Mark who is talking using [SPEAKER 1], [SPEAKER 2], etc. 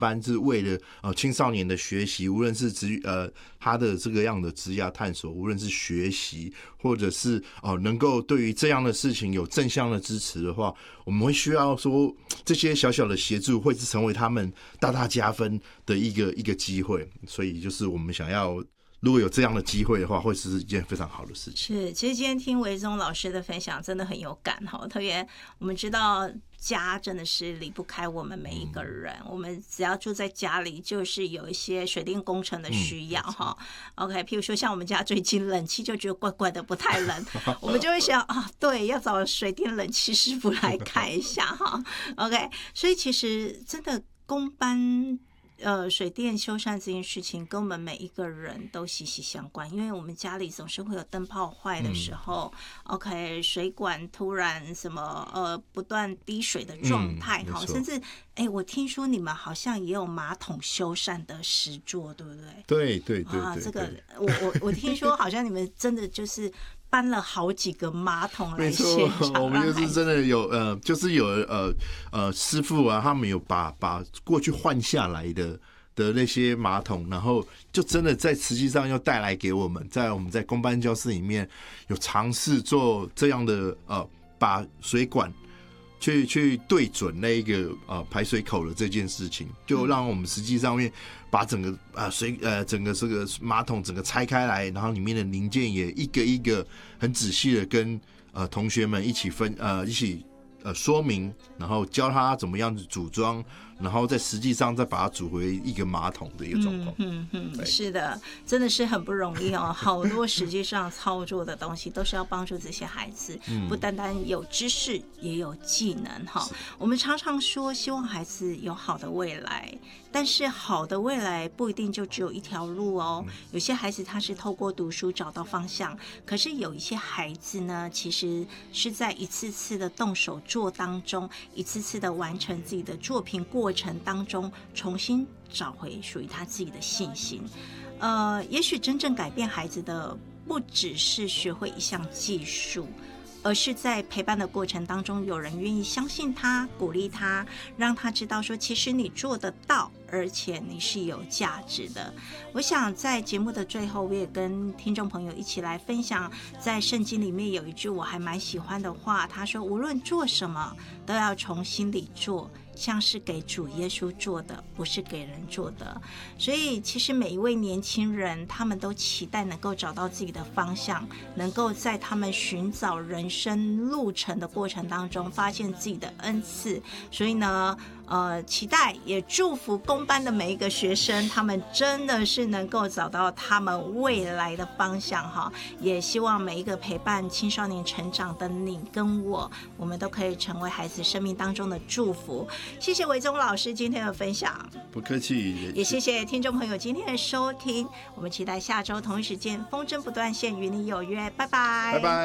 [SPEAKER 1] 班是为了青少年的学习，无论是他的这个样的职业探索，无论是学习，或者是能够对于这样的事情有正向的支持的话，我们会需要说这些小小的协助会是成为他们大大加分的一个机会，所以就是我们想要。如果有这样的机会的话，会是一件非常好的事情。
[SPEAKER 2] 是，其实今天听维宗老师的分享真的很有感哈，特别我们知道家真的是离不开我们每一个人，我们只要住在家里，就是有一些水电工程的需要哈。OK， 譬如说像我们家最近冷气就觉得怪怪的，不太冷，我们就会想对，要找水电冷气师傅来看一下哈。OK， 所以其实真的工班。水电修缮这件事情跟我们每一个人都息息相关，因为我们家里总是会有灯泡坏的时候，OK， 水管突然什么不断滴水的状态，甚至我听说你们好像也有马桶修缮的实作，对不对？
[SPEAKER 1] 对，
[SPEAKER 2] 这个我听说好像你们真的就是搬了好几个马桶来现场。没错，
[SPEAKER 1] 我们就是真的有就是有师傅啊，他们有把过去换下来的那些马桶，然后就真的在实际上又带来给我们，我们在工班教室里面有尝试做这样的把水管去对准那一个排水口的这件事情，就让我们实际上面把整个整个这个马桶整个拆开来，然后里面的零件也一个一个很仔细的跟同学们一起说明，然后教他怎么样子组装，然后在实际上再把它组回一个马桶的一个状况。
[SPEAKER 2] 是的，真的是很不容易哦。好多实际上操作的东西都是要帮助这些孩子，不单单有知识，也有技能哈。我们常常说希望孩子有好的未来，但是好的未来不一定就只有一条路哦。有些孩子他是透过读书找到方向，可是有一些孩子呢，其实是在一次次的动手做当中，一次次的完成自己的作品过程当中，重新找回属于他自己的信心。也许真正改变孩子的不只是学会一项技术，而是在陪伴的过程当中，有人愿意相信他，鼓励他，让他知道说其实你做得到，而且你是有价值的。我想在节目的最后，我也跟听众朋友一起来分享，在圣经里面有一句我还蛮喜欢的话，他说无论做什么都要从心里做，像是给主耶稣做的，不是给人做的。所以其实每一位年轻人，他们都期待能够找到自己的方向，能够在他们寻找人生路程的过程当中发现自己的恩赐。所以呢期待也祝福工班的每一个学生，他们真的是能够找到他们未来的方向哈。也希望每一个陪伴青少年成长的你跟我们都可以成为孩子生命当中的祝福。谢谢维宗老师今天的分享，
[SPEAKER 1] 不客气，
[SPEAKER 2] 也谢谢听众朋友今天的收听。我们期待下周同一时间风筝不断线与你有约，拜拜，拜拜。